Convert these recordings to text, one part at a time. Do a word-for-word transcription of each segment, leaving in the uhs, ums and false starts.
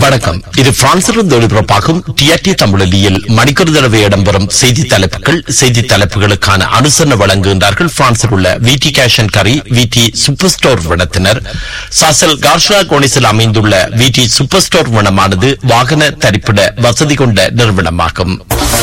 வணக்கம். இது பிரான்சிலிருந்து ஒளிபரப்பாகும் டிஆர்டி தமிழொலியில் மணிக்கொரு தடவை இடம்பெறும் செய்தி தலைப்புகள். செய்தி தலைப்புகளுக்கான அனுசரணை வழங்குகின்றார்கள் பிரான்சில் உள்ள விடி கேஷ் அண்ட் கரி விடி சூப்பர் ஸ்டோர் விடத்தினர். சாசல் கார்ஷா கோனிஸில் அமைந்துள்ள விடி சூப்பர் ஸ்டோர் விடமானது வாகன தரிப்பிட வசதி கொண்ட நிறுவனமாகும்.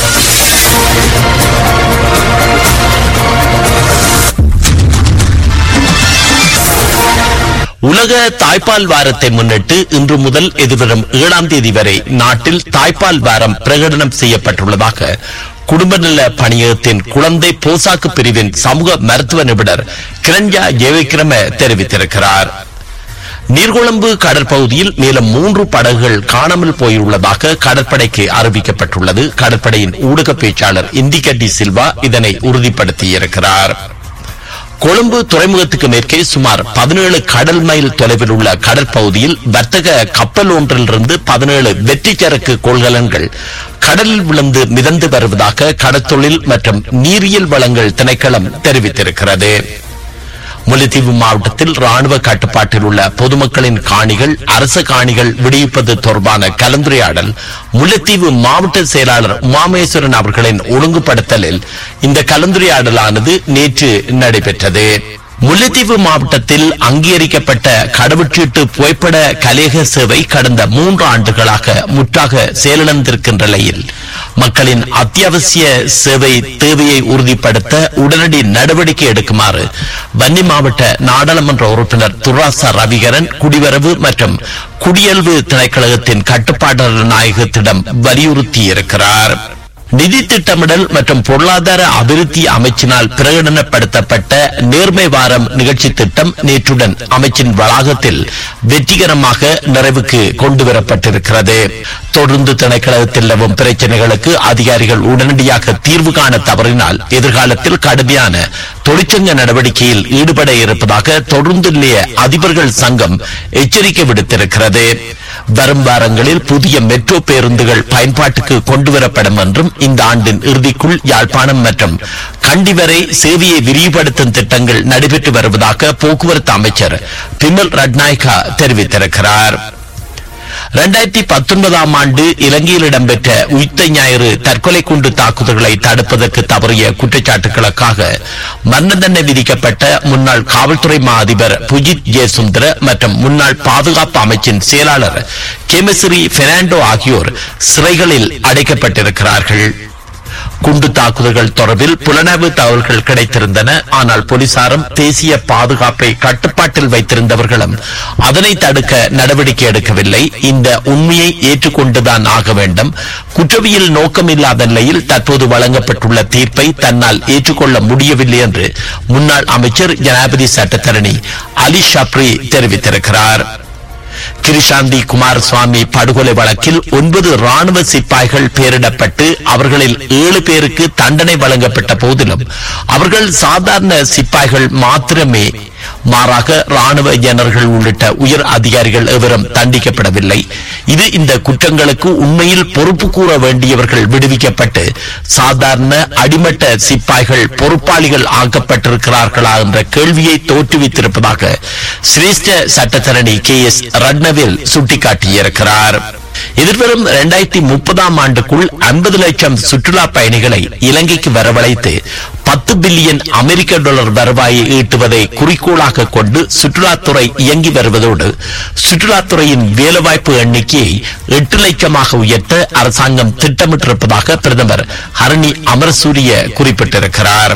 உலக தாய்ப்பால் வாரத்தை முன்னிட்டு இன்று முதல் எதிர்வரும் ஏழாம் தேதி வரை நாட்டில் தாய்ப்பால் வாரம் பிரகடனம் செய்யப்பட்டுள்ளதாக குடும்பநல பணியகத்தின் குழந்தை போசாக்கு பிரிவின் சமூக மருத்துவ நிபுணர் கிரண்யா ஜெயவிக்ரம தெரிவித்திருக்கிறார். நீர்கொழும்பு கடற்பகுதியில் மேலும் மூன்று படகுகள் காணாமல் போயுள்ளதாக கடற்படைக்கு அறிவிக்கப்பட்டுள்ளது. கடற்படையின் ஊடக பேச்சாளர் இந்திகா டி சில்வா இதனை உறுதிப்படுத்தியிருக்கிறார். கொழும்பு துறைமுகத்துக்கு மேற்கே சுமார் பதினேழு கடல் மைல் தொலைவில் உள்ள கடற்பகுதியில் வர்த்தக கப்பல் ஒன்றிலிருந்து பதினேழு வெற்றி சரக்கு கொள்கலன்கள் கடலில் விழுந்து மிதந்து வருவதாக கடற்தொழில் மற்றும் நீரியல் வளங்கள் திணைக்களம் தெரிவித்திருக்கிறது. முல்லைத்தீவு மாவட்டத்தில் ராணுவ கட்டுப்பாட்டில் உள்ள பொதுமக்களின் காணிகள் அரசு காணிகள் விடுவிப்பது தொடர்பான கலந்துரையாடல் முல்லைத்தீவு மாவட்ட செயலாளர் உமாமேஸ்வரன் அவர்களின் ஒழுங்குபடுத்தலில் இந்த கலந்துரையாடலானது நேற்று நடைபெற்றது. முல்லைத்தீவு மாவட்டத்தில் அங்கீகரிக்கப்பட்ட கடவுச்சீட்டு புகைப்பட கலையக சேவை கடந்த மூன்று ஆண்டுகளாக முற்றாக செயலிழந்திருக்கின்ற நிலையில் மக்களின் அத்தியாவசிய சேவை தேவையை உறுதிப்படுத்த உடனடி நடவடிக்கை எடுக்குமாறு வன்னி மாவட்ட நாடாளுமன்ற உறுப்பினர் துராசா ரவிகரன் குடிவரவு மற்றும் குடியல்வு திணைக்களகத்தின் கட்டுப்பாட்டாளர் நாயகத்திடம் வலியுறுத்தியிருக்கிறார். நிதி திட்டமிடல் மற்றும் பொருளாதார அபிவிருத்தி அமைச்சினால் பிரகடனப்படுத்தப்பட்ட நேர்மை வாரம் நிகழ்ச்சி திட்டம் நேற்றுடன் அமைச்சின் வளாகத்தில் வெற்றிகரமாக நிறைவுக்கு கொண்டுவரப்பட்டிருக்கிறது. தொடர்ந்து திணைக்களத்தில் நிலவும் பிரச்சனைகளுக்கு அதிகாரிகள் உடனடியாக தீர்வு காண தவறினால் எதிர்காலத்தில் கடுமையான தொழிற்சங்க நடவடிக்கையில் ஈடுபட இருப்பதாக தொடர்ந்து நிலைய அதிபர்கள் சங்கம் எச்சரிக்கை விடுத்திருக்கிறது. வரும் வாரங்களில் புதிய மெட்ரோ பேருந்துகள் பயன்பாட்டுக்கு கொண்டுவரப்படும் என்றும் இந்த ஆண்டின் இறுதிக்குள் யாழ்ப்பாணம் மற்றும் கண்டி வரை சேவையை விரிவுபடுத்தும் திட்டங்கள் நடைபெற்று வருவதாக போக்குவரத்து அமைச்சர் பிமல் ரட்நாயக்கா தெரிவித்திருக்கிறார். இரண்டாயிரத்தி பத்தொன்பதாம் ஆண்டு இலங்கையில் இடம்பெற்ற உயிர்த்த ஞாயிறு தற்கொலை குண்டு தாக்குதல்களை தடுப்பதற்கு தவறிய குற்றச்சாட்டுகளுக்காக மரண தண்டனை விதிக்கப்பட்ட முன்னாள் காவல்துறை மா அதிபர் புஜித் ஜெயசுந்தர மற்றும் முன்னாள் பாதுகாப்பு அமைச்சின் செயலாளர் கெமிஸ்ரி பெர்னாண்டோ ஆகியோர் சிறைகளில் அடைக்கப்பட்டிருக்கிறார்கள். குண்டு தாக்குதல்கள் தொடர்பில் புலனாய்வு தகவல்கள் கிடைத்திருந்தன. ஆனால் போலீசாரும் தேசிய பாதுகாப்பை கட்டுப்பாட்டில் வைத்திருந்தவர்களும் அதனை தடுக்க நடவடிக்கை எடுக்கவில்லை. இந்த உண்மையை ஏற்றுக்கொண்டுதான் ஆக வேண்டும். குற்றவியல் நோக்கமில்லாத நிலையில் தற்போது வழங்கப்பட்டுள்ள தீர்ப்பை தன்னால் ஏற்றுக்கொள்ள முடியவில்லை என்று முன்னாள் அமைச்சர் ஜனாதிபதி சட்டத்தரணி அலி ஷப்ரி தெரிவித்திருக்கிறார். கிருஷாந்தி குமாரசுவாமி படுகொலை வழக்கில் ஒன்பது ராணுவ சிப்பாய்கள் பெயரிடப்பட்டு அவர்களில் ஏழு பேருக்கு தண்டனை வழங்கப்பட்ட போதிலும் அவர்கள் சாதாரண சிப்பாய்கள் மாத்திரமே, மாறாக ராணுவ ஜெனரல்கள் உள்ளிட்ட உயர் அதிகாரிகள் எவரும் தண்டிக்கப்படவில்லை. இது இந்த குற்றங்களுக்கு உண்மையில் பொறுப்பு கூற வேண்டியவர்கள் விடுவிக்கப்பட்டு சாதாரண அடிமட்ட சிப்பாய்கள் பொறுப்பாளிகள் ஆக்கப்பட்டிருக்கிறார்களா என்ற கேள்வியை தோற்றுவித்திருப்பதாக சிரேஷ்ட சட்டத்தரணி கே எஸ் ரட்னவேல் சுட்டிக்காட்டியிருக்கிறார். எதிர்வரும் இரண்டாயிரத்தி முப்பதாம் ஆண்டுக்குள் ஐம்பது லட்சம் சுற்றுலா பயணிகளை இலங்கைக்கு வரவழைத்து பத்து பில்லியன் அமெரிக்க டாலர் வருவாயை ஈட்டுவதை குறிக்கோளாக கொண்டு சுற்றுலாத்துறை இயங்கி வருவதோடு சுற்றுலாத்துறையின் வேலைவாய்ப்பு எண்ணிக்கையை எட்டு லட்சமாக உயர்த்த அரசாங்கம் திட்டமிட்டிருப்பதாக பிரதமர் ஹரணி அமரசூரிய குறிப்பிட்டிருக்கிறார்.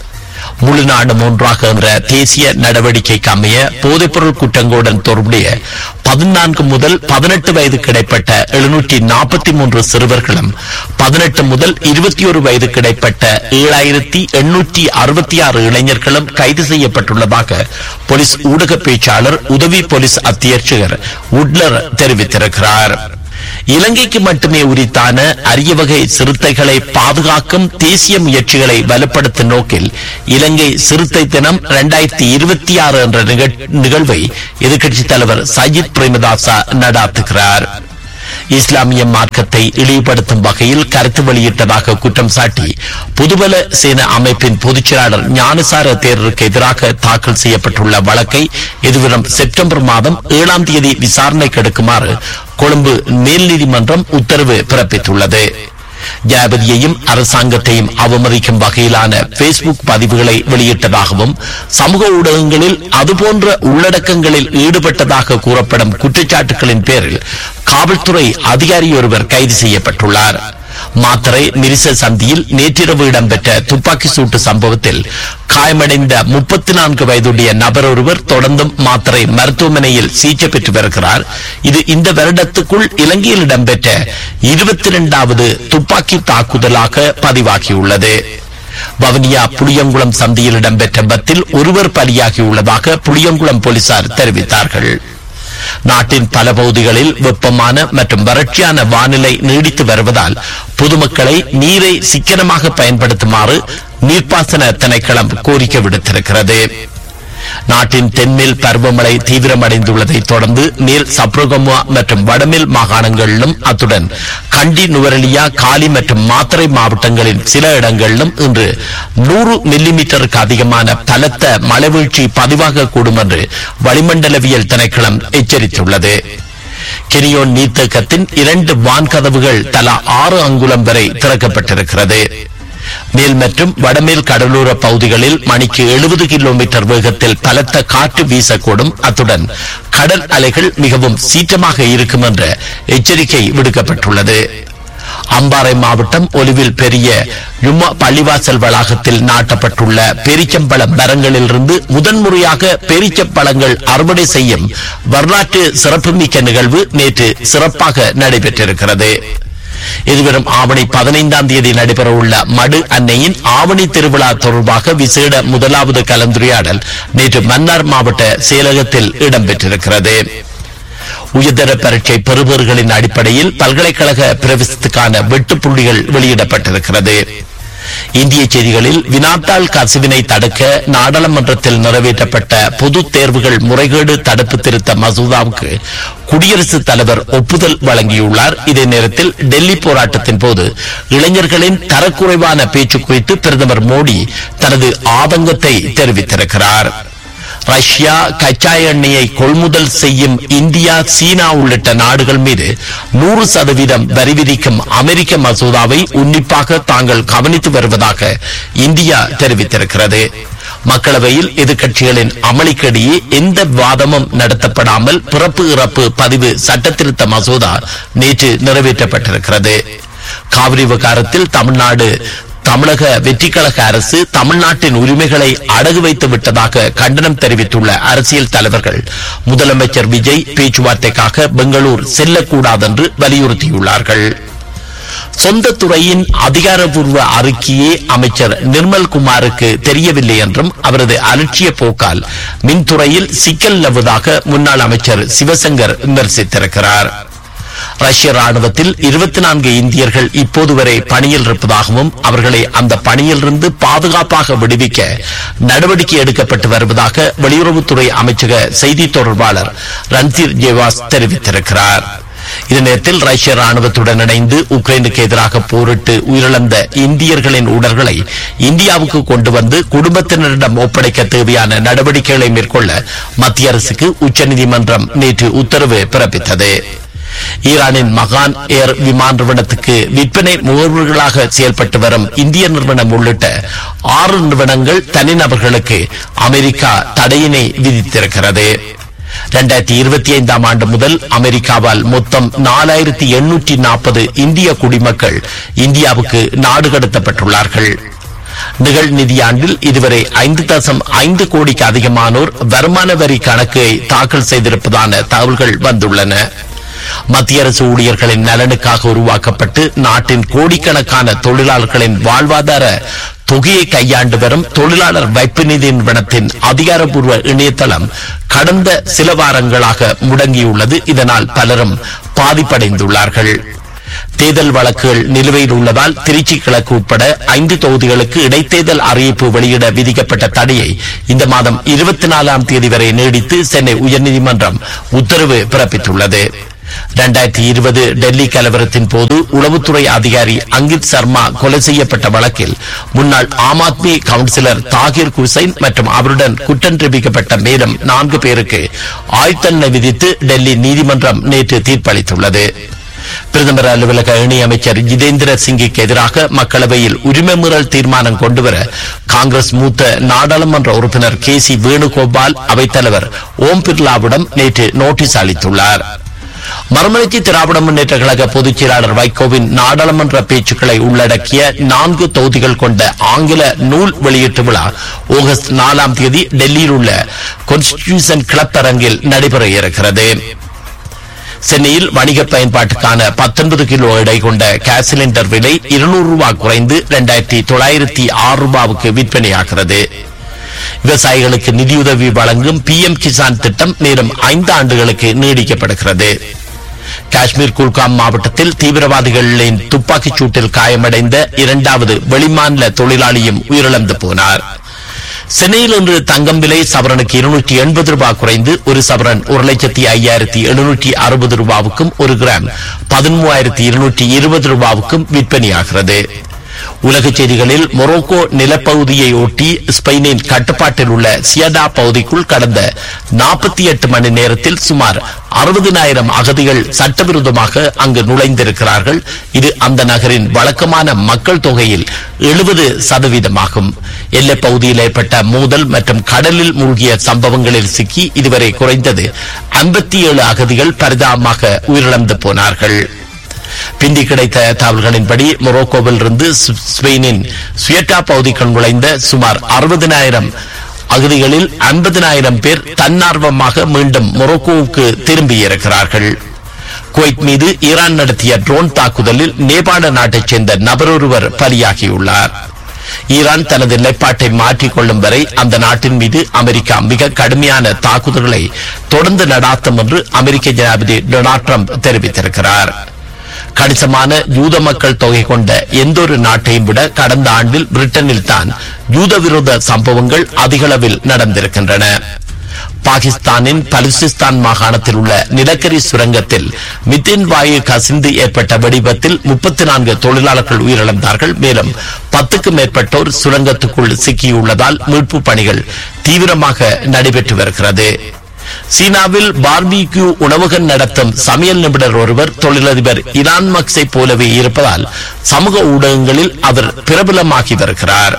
முழு நாடும் ஒன்றாக என்ற தேசிய நடவடிக்கைக்கு அமைய போதைப்பொருள் குற்றங்களுடன் தொடர்புடைய பதினான்கு முதல் பதினெட்டு வயது கிடைப்பட்ட எழுநூற்றி நாற்பத்தி மூன்று சிறுவர்களும் பதினெட்டு முதல் இருபத்தி ஒரு வயது கிடைப்பட்ட ஏழாயிரத்தி எண்ணூற்றி அறுபத்தி ஆறு இளைஞர்களும் கைது செய்யப்பட்டுள்ளதாக போலீஸ் ஊடக பேச்சாளர் உதவி போலீஸ் அத்தியட்சகர் உட்லர் தெரிவித்திருக்கிறார். இலங்கைக்கு மட்டுமே உரித்தான அரிய வகை சிறுத்தைகளை பாதுகாக்கும் தேசிய முயற்சிகளை வலுப்படுத்தும் நோக்கில் இலங்கை சிறுத்தை தினம் இரண்டாயிரத்தி இருபத்தி ஆறு என்ற நிகழ்வை எதிர்க்கட்சித் தலைவர் சஜித் பிரேமதாசா நடாத்துகிறார். இஸ்லாமிய மார்க்கத்தை இழிவுபடுத்தும் வகையில் கருத்து வெளியிட்டதாக குற்றம் சாட்டி புதுபல சேன அமைப்பின் பொதுச்செயலாளர் ஞானசார தேரருக்கு எதிராக தாக்கல் செய்யப்பட்டுள்ள வழக்கை எதிர்வரும் செப்டம்பர் மாதம் ஏழாம் தேதி விசாரணைக்கு எடுக்குமாறு கொழும்பு மேல் நீதிமன்றம் உத்தரவு பிறப்பித்துள்ளது. ஜனாதிபதியையும் அரசாங்கத்தையும் அவமதிக்கும் வகையிலான பேஸ்புக் பதிவுகளை வெளியிட்டதாகவும் சமூக ஊடகங்களில் அதுபோன்ற உள்ளடக்கங்களில் ஈடுபட்டதாக கூறப்படும் குற்றச்சாட்டுகளின் பேரில் காவல்துறை அதிகாரியொருவர் கைது செய்யப்பட்டுள்ளார். மாத்தறை மிரிச சந்தியில் நேற்றிரவு இடம்பெற்ற துப்பாக்கி சூட்டு சம்பவத்தில் காயமடைந்த முப்பத்தி நான்கு வயதுடைய நபர் ஒருவர் தொடர்ந்தும் மாத்தறை மருத்துவமனையில் சிகிச்சை பெற்று வருகிறார். இது இந்த வருடத்துக்குள் இலங்கையில் இடம்பெற்ற இருபத்தி இரண்டாவது துப்பாக்கி தாக்குதலாக பதிவாகியுள்ளது. வவுனியா புளியங்குளம் சந்தியில் இடம்பெற்ற விபத்தில் ஒருவர் பலியாகியுள்ளதாக புளியங்குளம் போலீசார் தெரிவித்தார்கள். நாட்டின் பல பகுதிகளில் வெப்பமான மற்றும் வறட்சியான வானிலை நீடித்து வருவதால் பொதுமக்களை நீரை சிக்கனமாக பயன்படுத்துமாறு நீர்ப்பாசன திணைக்களம் கோரிக்கை விடுத்திருக்கிறது. நாட்டின் தென்மேல் பருவமழை தீவிரமடைந்துள்ளதை தொடர்ந்து மேல் சப்ரகமுவா மற்றும் வடமேல் மாகாணங்களிலும் அத்துடன் கண்டி, நுவரெலியா, காலி மற்றும் மாத்தறை மாவட்டங்களின் சில இடங்களிலும் இன்று நூறு மில்லி மீட்டருக்கு அதிகமான பலத்த மழைவீழ்ச்சி பதிவாகக்கூடும் என்று வளிமண்டலவியல் திணைக்களம் எச்சரித்துள்ளது. கெனியோன் நீர்த்தேக்கத்தின் இரண்டு வான்கதவுகள் தலா ஆறு அங்குலம் வரை திறக்கப்பட்டிருக்கிறது. மேல் மற்றும் வடமேல் கடலோர பகுதிகளில் மணிக்கு எழுபது கிலோமீட்டர் வேகத்தில் பலத்த காற்று வீசக்கூடும். அத்துடன் கடல் அலைகள் மிகவும் சீற்றமாக இருக்கும் என்ற எச்சரிக்கை விடுக்கப்பட்டுள்ளது. அம்பாறை மாவட்டம் ஒலிவில் பெரிய யும்மா பள்ளிவாசல் வளாகத்தில் நாட்டப்பட்டுள்ள பேரிச்சம்பழ மரங்களிலிருந்து முதன்முறையாக பேரிச்சம்பழங்கள் அறுவடை செய்யும் வரலாற்று சிறப்புமிக்க நிகழ்வு நேற்று சிறப்பாக நடைபெற்றிருக்கிறது. எதிர்வரும் ஆவணி பதினைந்தாம் தேதி நடைபெறவுள்ள மடு அன்னையின் ஆவணி திருவிழா தொடர்பாக விசேட முதலாவது கலந்துரையாடல் நேற்று மன்னார் மாவட்ட செயலகத்தில் இடம்பெற்றிருக்கிறது. உயர்தர பரீட்சை பெறுபவர்களின் அடிப்படையில் பல்கலைக்கழக பிரவேசத்துக்கான வெட்டுப்புள்ளிகள் வெளியிடப்பட்டிருக்கிறது. இந்திய செய்திகளில் வினாத்தாள் கசிவினை தடுக்க நாடாளுமன்றத்தில் நிறைவேற்றப்பட்ட பொது தேர்வுகள் முறைகேடு தடுப்பு திருத்த மசோதாவுக்கு குடியரசுத் தலைவர் ஒப்புதல் வழங்கியுள்ளார். இதே நேரத்தில் டெல்லி போராட்டத்தின் போது இளைஞர்களின் தரக்குறைவான பேச்சு குறித்து பிரதமர் மோடி தனது ஆதங்கத்தை தெரிவித்திருக்கிறார். ரஷ்யா கச்சா எண்ணெயை கொள்முதல் செய்யும் இந்தியா, சீனா உள்ளிட்ட நாடுகள் மீது நூறு சதவீதம் வரி விதிக்கும் அமெரிக்க மசோதாவை உன்னிப்பாக தாங்கள் கவனித்து வருவதாக இந்தியா தெரிவித்திருக்கிறது. மக்களவையில் எதிர்க்கட்சிகளின் அமளிக்கிடையே எந்த விவாதமும் நடத்தப்படாமல் பிறப்பு இறப்பு பதிவு சட்டத்திருத்த மசோதா நேற்று நிறைவேற்றப்பட்டிருக்கிறது. காவிரி விவகாரத்தில் தமிழ்நாடு தமிழக வெற்றிக்கழக அரசு தமிழ்நாட்டின் உரிமைகளை அடகு வைத்து விட்டதாக கண்டனம் தெரிவித்துள்ள அரசியல் தலைவர்கள் முதலமைச்சர் விஜய் பேச்சுவார்த்தைக்காக பெங்களூர் செல்லக்கூடாது என்று வலியுறுத்தியுள்ளார்கள். சொந்த துறையின் அதிகாரப்பூர்வ அறிக்கையே அமைச்சர் நிர்மல் குமாருக்கு தெரியவில்லை என்றும் அவரது அலட்சிய போக்கால் மின்துறையில் சிக்கல் நிலவுவதாக முன்னாள் அமைச்சர் சிவசங்கர் விமர்சித்திருக்கிறார். ரஷ்ய ராணுவத்தில் இருபத்தி நான்கு இந்தியர்கள் இப்போது வரை பணியில் இருப்பதாகவும் அவர்களை அந்த பணியிலிருந்து பாதுகாப்பாக விடுவிக்க நடவடிக்கை எடுக்கப்பட்டு வருவதாக வெளியுறவுத்துறை அமைச்சக செய்தி தொடர்பாளர் ரன்தீர் ஜேவாஸ் தெரிவித்திருக்கிறார். இதே நேரத்தில் ரஷ்ய ராணுவத்துடன் இணைந்து உக்ரைனுக்கு எதிராக போரிட்டு உயிரிழந்த இந்தியர்களின் உடல்களை இந்தியாவுக்கு கொண்டு வந்து குடும்பத்தினரிடம் ஒப்படைக்க தேவையான நடவடிக்கைகளை மேற்கொள்ள மத்திய அரசுக்கு உச்சநீதிமன்றம் நேற்று உத்தரவு பிறப்பித்தது. ஈரானின் மகான் ஏர் விமான நிறுவனத்துக்கு விற்பனை முகவர்களாக செயல்பட்டு வரும் இந்திய நிறுவனம் உள்ளிட்ட ஆறு நிறுவனங்கள் தனிநபர்களுக்கு அமெரிக்கா தடையினை விதித்திருக்கிறது. இரண்டாயிரத்தி இருபத்தி ஐந்தாம் ஆண்டு முதல் அமெரிக்காவால் மொத்தம் நாலாயிரத்தி எண்ணூற்றி நாற்பது இந்திய குடிமக்கள் இந்தியாவுக்கு நாடு கடத்தப்பட்டுள்ளார்கள். நிகழ் நிதியாண்டில் இதுவரை ஐந்து தசம் ஐந்து கோடிக்கு அதிகமானோர் வருமான வரி கணக்கை தாக்கல் செய்திருப்பதான தகவல்கள் வந்துள்ளன. மத்திய அரசு ஊழியர்களின் நலனுக்காக உருவாக்கப்பட்டு நாட்டின் கோடிக்கணக்கான தொழிலாளர்களின் வாழ்வாதார தொகையை கையாண்டு வரும் தொழிலாளர் வைப்பு நிதி நிறுவனத்தின் அதிகாரப்பூர்வ இணையதளம் கடந்த சில வாரங்களாக முடங்கியுள்ளது. இதனால் பலரும் பாதிப்படைந்துள்ளார்கள். தேர்தல் வழக்குகள் நிலுவையில் உள்ளதால் திருச்சி கிழக்கு உட்பட ஐந்து தொகுதிகளுக்கு இடைத்தேர்தல் அறிவிப்பு வெளியிட விதிக்கப்பட்ட தடையை இந்த மாதம் இருபத்தி நாலாம் தேதி வரை நீடித்து சென்னை உயர்நீதிமன்றம் உத்தரவு பிறப்பித்துள்ளது. இரண்டாயிரத்தி இருபது டெல்லி கலவரத்தின் போது உளவுத்துறை அதிகாரி அங்கித் சர்மா கொலை செய்யப்பட்ட வழக்கில் முன்னாள் ஆம் ஆத்மி கவுன்சிலர் தாகிர் ஹுசைன் மற்றும் அவருடன் குற்றம் தெரிவிக்கப்பட்ட மேலும் நான்கு பேருக்கு ஆயுள் தண்டனை விதித்து டெல்லி நீதிமன்றம் நேற்று தீர்ப்பளித்துள்ளது. பிரதமர் அலுவலக இணையமைச்சர் ஜிதேந்திர சிங்கிற்கு எதிராக மக்களவையில் உரிமை மீறல் தீர்மானம் கொண்டுவர காங்கிரஸ் மூத்த நாடாளுமன்ற உறுப்பினர் கே சி வேணுகோபால் அவைத்தலைவர் ஓம் பிர்லாவிடம் நேற்று நோட்டீஸ் அளித்துள்ளார். மறுமலர்ச்சி திராவிட முன்னேற்ற கழக பொதுச் செயலாளர் வைகோவின் நாடாளுமன்ற பேச்சுக்களை உள்ளடக்கிய நான்கு தொகுதிகள் கொண்ட ஆங்கில நூல் வெளியீட்டு விழா ஆகஸ்ட் நாலாம் தேதி டெல்லியில் உள்ள கான்ஸ்டிடியூஷன் கிளப் அரங்கில் நடைபெற இருக்கிறது. சென்னையில் வணிக பயன்பாட்டுக்கான பத்தொன்பது கிலோ எடை கொண்ட கேஸ் சிலிண்டர் விலை இருநூறு ரூபாய் குறைந்து இரண்டாயிரத்தி தொள்ளாயிரத்தி ஆறு ரூபாவுக்கு விற்பனையாகிறது. விவசாயிகளுக்கு நிதியுதவி வழங்கும் பி எம் கிசான் திட்டம் மேலும் ஐந்து ஆண்டுகளுக்கு நீடிக்கப்படுகிறது. காஷ்மீர் குல்காம் மாவட்டத்தில் தீவிரவாதிகளின் துப்பாக்கிச் சூட்டில் காயமடைந்த இரண்டாவது வெளிமாநில தொழிலாளியும் உயிரிழந்து போனார். சென்னையில் இன்று தங்கம் விலை சவரனுக்கு இருநூற்றி எண்பது ரூபாய் குறைந்து ஒரு சவரன் ஒரு லட்சத்தி ஐயாயிரத்தி எழுநூற்றி அறுபது ரூபாவுக்கும் ஒரு கிராம் பதிமூவாயிரத்தி இருநூற்றி இருபது ரூபாவுக்கும் விற்பனையாகிறது. உலக செய்திகளில் மொரோக்கோ நிலப்பகுதியை ஒட்டி ஸ்பெயினின் கட்டுப்பாட்டில் உள்ள சியடா பகுதிக்குள் கடந்த நாற்பத்தி எட்டு மணி நேரத்தில் சுமார் அறுபதினாயிரம் அகதிகள் சட்டவிரோதமாக அங்கு நுழைந்திருக்கிறார்கள். இது அந்த நகரின் வழக்கமான மக்கள் தொகையில் எழுபது சதவீதமாகும். எல்லைப் பகுதியில் ஏற்பட்ட மோதல் மற்றும் கடலில் மூழ்கிய சம்பவங்களில் சிக்கி இதுவரை குறைந்தது ஐம்பத்தி ஏழு அகதிகள் பரிதாபமாக உயிரிழந்து போனார்கள். பிந்தி கிடைத்த தகவல்களின்படி மொரோக்கோவில் இருந்து ஸ்பெயினின் சுயட்டா பகுதிக்குள் நுழைந்த சுமார் அறுபதினாயிரம் அகதிகளில் ஐம்பதினாயிரம் பேர் தன்னார்வமாக மீண்டும் மொரோக்கோவுக்கு திரும்பியிருக்கிறார்கள். குவைத் மீது ஈரான் நடத்திய ட்ரோன் தாக்குதலில் நேபாள நாட்டைச் சேர்ந்த நபர் ஒருவர் பலியாகியுள்ளார். ஈரான் தனது நிலைப்பாட்டை மாற்றிக் கொள்ளும் வரை அந்த நாட்டின் மீது அமெரிக்கா மிக கடுமையான தாக்குதல்களை தொடர்ந்து நடாத்தும் என்று அமெரிக்க ஜனாதிபதி டொனால்ட் ட்ரம்ப் தெரிவித்திருக்கிறார். கணிசமான யூத மக்கள் தொகை கொண்ட எந்த ஒரு நாட்டையும் விட கடந்த ஆண்டில் பிரிட்டனில் தான் யூத விரோத சம்பவங்கள் அதிகளவில் நடந்திருக்கின்றன. பாகிஸ்தானின் பலுசிஸ்தான் மாகாணத்தில் உள்ள நிலக்கரி சுரங்கத்தில் மித்தேன் வாயு கசிந்து ஏற்பட்ட வெடிவிபத்தில் முப்பத்தி நான்கு தொழிலாளர்கள் உயிரிழந்தார்கள். மேலும் பத்துக்கும் மேற்பட்டோர் சுரங்கத்துக்குள் சிக்கியுள்ளதால் மீட்பு பணிகள் தீவிரமாக நடைபெற்று வருகிறது. சீனாவில் பார்பிக்யூ உணவகம் நடத்தும் சமையல் நிபுணர் ஒருவர் தொழிலதிபர் இலான் மஸ்கை போலவே இருப்பதால் சமூக ஊடகங்களில் அவர் பிரபலமாகி வருகிறார்.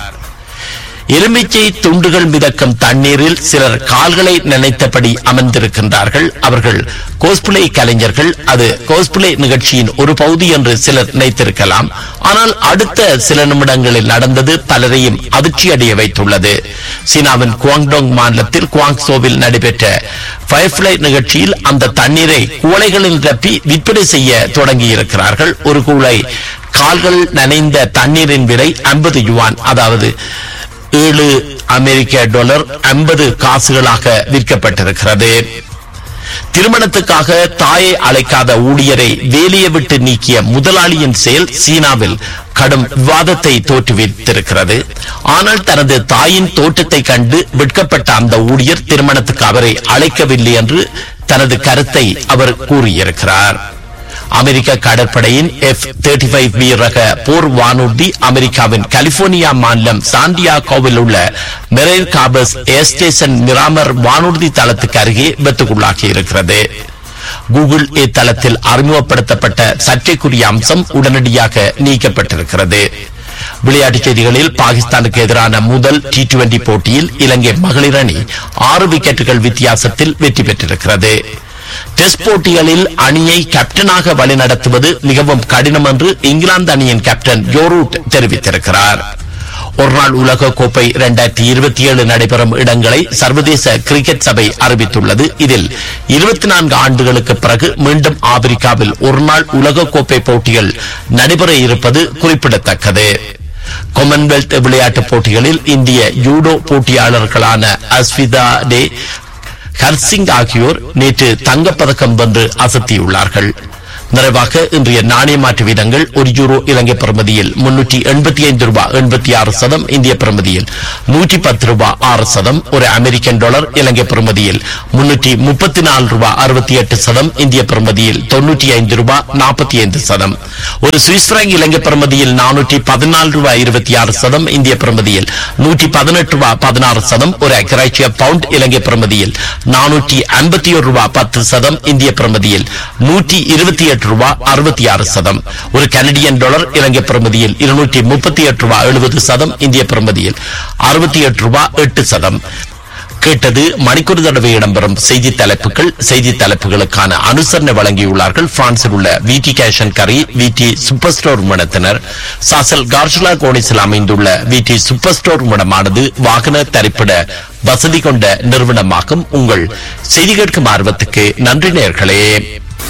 எலுமிச்சை துண்டுகள் மிதக்கும் தண்ணீரில் சிலர் கால்களை நினைத்தபடி அமர்ந்திருக்கின்றார்கள். அவர்கள் கோஸ்பிளே கலைஞர்கள். அது கோஸ்பிளே நிகழ்ச்சியின் ஒரு பகுதி என்று சிலர் நினைத்திருக்கலாம். ஆனால் அடுத்த சில நிமிடங்களில் நடந்தது பலரையும் அதிர்ச்சி அடைய வைத்துள்ளது. சீனாவின் குவாங்டோங் மாநிலத்தில் குவாங்சோவில் நடைபெற்ற ஃபயர்ஃபிளை நிகழ்ச்சியில் அந்த தண்ணீரை குவளைகளில் நிரப்பி விற்பனை செய்ய தொடங்கியிருக்கிறார்கள். ஒரு குவளை கால்கள் நனைந்த தண்ணீரின் விலை ஐம்பது யுவான், அதாவது ஏழு அமெரிக்க டாலர் ஐம்பது காசுகளாக விற்கப்பட்டிருக்கிறது. திருமணத்துக்காக தாயை அழைக்காத ஊழியரை வேலையை விட்டு நீக்கிய முதலாளியின் செயல் சீனாவில் கடும் விவாதத்தை தோற்றுவித்திருக்கிறது. ஆனால் தனது தாயின் தோற்றத்தை கண்டு வெட்கப்பட்ட அந்த ஊழியர் திருமணத்துக்கு அவரை அழைக்கவில்லை என்று தனது கருத்தை அவர் கூறியிருக்கிறார். அமெரிக்க கடற்படையின் எஃப் முப்பத்தி ஐந்து பி ரக போர் வானூர்தி அமெரிக்காவின் கலிபோர்னியா மாநிலம் சாண்டியாகோவில் உள்ள மெரைன் கார்பஸ் ஏர் ஸ்டேஷன் மிராமர் வானூர்தி தளத்துக்கு அருகே விபத்துக்குள்ளாகி இருக்கிறது. கூகுள் ஏ தளத்தில் அறிமுகப்படுத்தப்பட்ட சர்ச்சைக்குரிய அம்சம் உடனடியாக நீக்கப்பட்டிருக்கிறது. விளையாட்டுச் செய்திகளில் பாகிஸ்தானுக்கு எதிரான முதல் டி டுவெண்டி போட்டியில் இலங்கை மகளிர் அணி ஆறு விக்கெட்டுகள் வித்தியாசத்தில் வெற்றி பெற்றிருக்கிறது. டெஸ்ட் போட்டிகளில் அணியை கேப்டனாக வழிநடத்துவது மிகவும் கடினம் என்று இங்கிலாந்து அணியின் கேப்டன் ஜோ ரூட் தெரிவித்திருக்கிறார். ஒருநாள் உலக கோப்பை இரண்டாயிரத்தி இருபத்தி ஏழு நடைபெறும் இடங்களை சர்வதேச கிரிக்கெட் சபை அறிவித்துள்ளது. இதில் இருபத்தி நான்கு ஆண்டுகளுக்கு பிறகு மீண்டும் ஆப்பிரிக்காவில் ஒருநாள் உலக கோப்பை போட்டிகள் நடைபெற இருப்பது குறிப்பிடத்தக்கது. காமன்வெல்த் விளையாட்டுப் போட்டிகளில் இந்திய ஜூடோ போட்டியாளர்களான அஸ்விதா டே ஹர்சிங் ஆகியோர் நேற்று தங்கப்பதக்கம் வென்று அசத்தியுள்ளார்கள். நிறைவாக இன்றைய நாணய மாற்று வீதங்கள் ஒரு யூரோ இலங்கை பிரமதியில் முன்னூற்றி எண்பத்தி ஐந்து ரூபாய் எண்பத்தி ஆறு சதம், இந்திய பிரமதியில் நூற்றி பத்து ரூபாய் ஆறு சதம். ஒரு அமெரிக்கன் டாலர் இலங்கை பிரமதியில் முன்னூற்றி முப்பத்தி நாலு ரூபாய் அறுபத்தி எட்டு சதம், இந்திய பிரமதியில் தொன்னூற்றி ஐந்து ரூபாய் நாற்பத்தி ஐந்து சதம். ஒரு சுவிஸ் பிராங்க் இலங்கை பிரமதியில் நானூற்றி பதினாலு ரூபாய் இருபத்தி ஆறு சதம், இந்திய பிரமதியில் நூற்றி பதினெட்டு ரூபாய் பதினாறு சதம். ஒரு அக்ராய்ச்சிய பவுண்ட் இலங்கை பிரமதியில் நானூற்றி ஐம்பத்தி ஒரு ரூபாய் பத்து சதம், இந்திய பிரமதியில் நூற்றி இருபத்தி எட்டு ரூபாய் அறுபத்தி ஆறு சதம். ஒரு கனடியன் டாலர் இலங்கை பிரமதியில் இருநூற்றி முப்பத்தி எட்டு ரூபாய் எழுபது சதம், இந்திய பிரமதியில் அறுபத்தி எட்டு ரூபாய் எட்டு சதம். கேட்டது மணிக்கூர் தடவை இடம்பெறும் செய்தி தலைப்புகள். செய்தி தலைப்புகளுக்கான அனுசரணை வழங்கியுள்ளார்கள் பிரான்சில் உள்ள விடி கேஷ் அண்ட் கரி, விடி சூப்பர் ஸ்டோர் நிறுவனத்தினர். சாசல் கார்ஷலா கோனிஸில் அமைந்துள்ள விடி சூப்பர் ஸ்டோர் நிறுவனமானது வாகன தரிப்பிட வசதி கொண்ட நிறுவனமாகும். உங்கள் செய்தி கேட்கும் ஆர்வத்துக்கு நன்றி நேயர்களே.